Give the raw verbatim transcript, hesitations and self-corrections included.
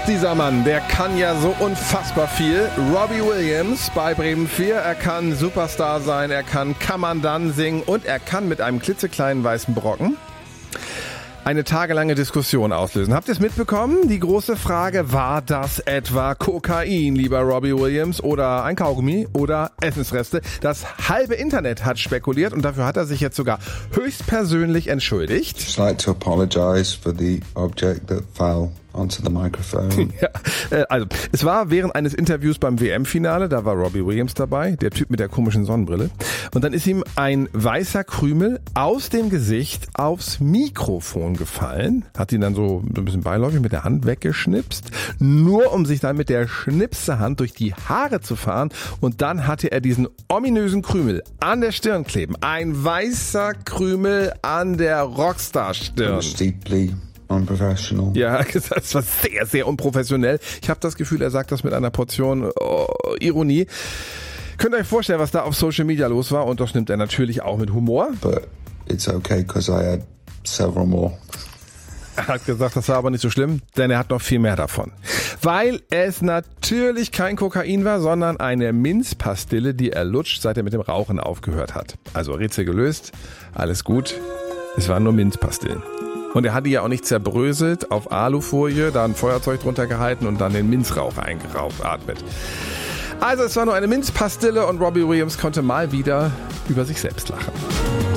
dieser Mann, der kann ja so unfassbar viel. Robbie Williams bei Bremen vier, er kann Superstar sein, er kann Kann man dann singen und er kann mit einem klitzekleinen weißen Brocken eine tagelange Diskussion auslösen. Habt ihr es mitbekommen? Die große Frage, war das etwa Kokain, lieber Robbie Williams, oder ein Kaugummi oder Essensreste? Das halbe Internet hat spekuliert und dafür hat er sich jetzt sogar höchstpersönlich entschuldigt. Just like to apologize for the object that fell onto the microphone. Ja, also, es war während eines Interviews beim W M-Finale, da war Robbie Williams dabei, der Typ mit der komischen Sonnenbrille. Und dann ist ihm ein weißer Krümel aus dem Gesicht aufs Mikrofon gefallen, hat ihn dann so ein bisschen beiläufig mit der Hand weggeschnipst, nur um sich dann mit der Schnipsehand durch die Haare zu fahren. Und dann hatte er diesen ominösen Krümel an der Stirn kleben. Ein weißer Krümel an der Rockstar-Stirn. Deeply unprofessional. Ja, das war sehr, sehr unprofessionell. Ich habe das Gefühl, er sagt das mit einer Portion oh, Ironie. Könnt ihr euch vorstellen, was da auf Social Media los war? Und das nimmt er natürlich auch mit Humor. But it's okay, because I had several more. Er hat gesagt, das war aber nicht so schlimm, denn er hat noch viel mehr davon. Weil es natürlich kein Kokain war, sondern eine Minzpastille, die er lutscht, seit er mit dem Rauchen aufgehört hat. Also Rätsel gelöst, alles gut. Es waren nur Minzpastillen. Und er hat die ja auch nicht zerbröselt auf Alufolie, da ein Feuerzeug drunter gehalten und dann den Minzrauch eingeatmet. Also es war nur eine Minzpastille und Robbie Williams konnte mal wieder über sich selbst lachen.